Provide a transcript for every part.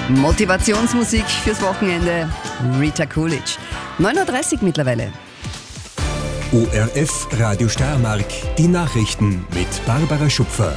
Motivationsmusik fürs Wochenende. Rita Coolidge. 9.30 Uhr mittlerweile. ORF Radio Steiermark, die Nachrichten mit Barbara Schupfer.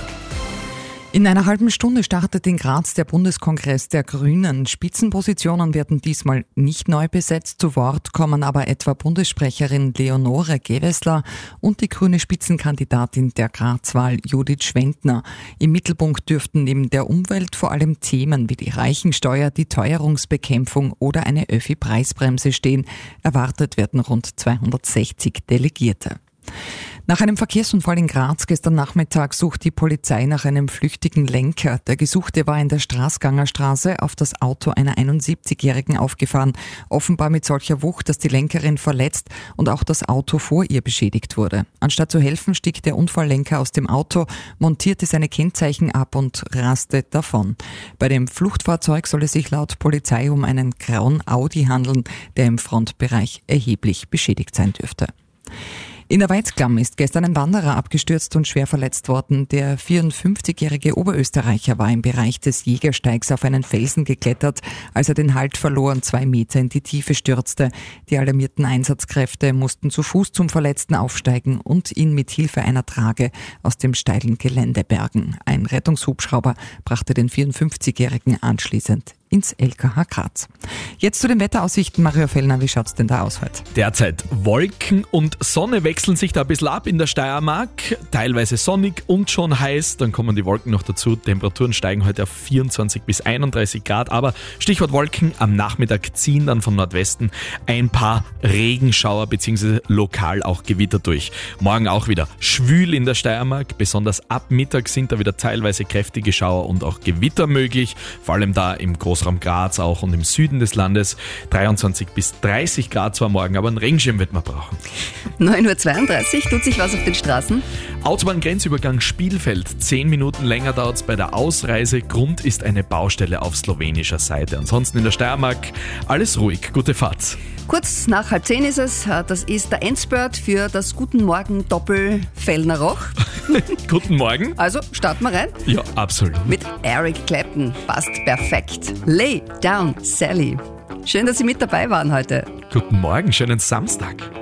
In einer halben Stunde startet in Graz der Bundeskongress der Grünen. Spitzenpositionen werden diesmal nicht neu besetzt. Zu Wort kommen aber etwa Bundessprecherin Leonore Gewessler und die grüne Spitzenkandidatin der Graz-Wahl Judith Schwendner. Im Mittelpunkt dürften neben der Umwelt vor allem Themen wie die Reichensteuer, die Teuerungsbekämpfung oder eine Öffi-Preisbremse stehen. Erwartet werden rund 260 Delegierte. Nach einem Verkehrsunfall in Graz gestern Nachmittag sucht die Polizei nach einem flüchtigen Lenker. Der Gesuchte war in der Straßgangerstraße auf das Auto einer 71-Jährigen aufgefahren, offenbar mit solcher Wucht, dass die Lenkerin verletzt und auch das Auto vor ihr beschädigt wurde. Anstatt zu helfen, stieg der Unfalllenker aus dem Auto, montierte seine Kennzeichen ab und raste davon. Bei dem Fluchtfahrzeug soll es sich laut Polizei um einen grauen Audi handeln, der im Frontbereich erheblich beschädigt sein dürfte. In der Weizklamm ist gestern ein Wanderer abgestürzt und schwer verletzt worden. Der 54-jährige Oberösterreicher war im Bereich des Jägersteigs auf einen Felsen geklettert, als er den Halt verlor und 2 Meter in die Tiefe stürzte. Die alarmierten Einsatzkräfte mussten zu Fuß zum Verletzten aufsteigen und ihn mit Hilfe einer Trage aus dem steilen Gelände bergen. Ein Rettungshubschrauber brachte den 54-jährigen anschließend ins LKH Graz. Jetzt zu den Wetteraussichten. Mario Fellner, wie schaut's denn da aus heute? Derzeit Wolken und Sonne wechseln sich da ein bisschen ab in der Steiermark. Teilweise sonnig und schon heiß. Dann kommen die Wolken noch dazu. Temperaturen steigen heute auf 24 bis 31 Grad. Aber Stichwort Wolken, am Nachmittag ziehen dann vom Nordwesten ein paar Regenschauer bzw. lokal auch Gewitter durch. Morgen auch wieder schwül in der Steiermark. Besonders ab Mittag sind da wieder teilweise kräftige Schauer und auch Gewitter möglich. Vor allem da im Großraum Graz auch und im Süden des Landes. 23 bis 30 Grad zwar morgen, aber einen Regenschirm wird man brauchen. 9.32 Uhr, tut sich was auf den Straßen? Autobahngrenzübergang Spielfeld. 10 Minuten länger dauert es bei der Ausreise. Grund ist eine Baustelle auf slowenischer Seite. Ansonsten in der Steiermark alles ruhig. Gute Fahrt. Kurz nach 9:30 ist es. Das ist der Endspurt für das Guten Morgen Doppel Fellner-Roch. Guten Morgen. Also starten wir rein. Ja, absolut. Mit Eric Clapton. Passt perfekt. Lay down, Sally. Schön, dass Sie mit dabei waren heute. Guten Morgen, schönen Samstag.